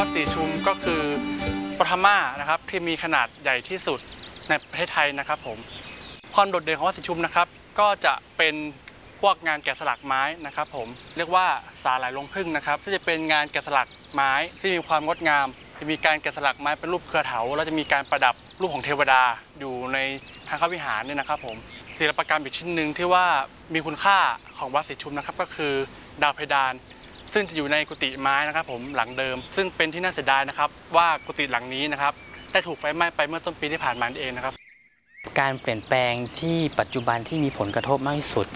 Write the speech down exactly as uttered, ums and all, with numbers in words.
วัดศรีชุมก็คือปฐมานะครับที่มีขนาดใหญ่ที่สุดในประเทศไทยนะครับผมความโดดเด่นของวัดศรีชุมนะครับก็จะเป็นพวกงานแกะสลักไม้นะครับผมเรียกว่าสาหร่ายลงผึ้งนะครับซึ่งจะเป็นงานแกะสลักไม้ที่มีความงดงามจะมีการแกะสลักไม้เป็นรูปเครือเถาแล้วจะมีการประดับรูปของเทวดาอยู่ในทางเข้าวิหารเนี่ยนะครับผมศิลปกรรมอีกชิ้นหนึ่งที่ว่ามีคุณค่าของวัดศรีชุมนะครับก็คือดาวเพดานซึ่งจะอยู่ในกุฏิไม้นะครับผมหลังเดิมซึ่งเป็นที่น่าเสียดายนะครับว่ากุฏิหลังนี้นะครับได้ถูกไฟไหม้ไปเมื่อต้นปีที่ผ่านมาเองนะครับการเปลี่ยนแปลงที่ปัจจุบันที่มีผลกระทบมากที่สุด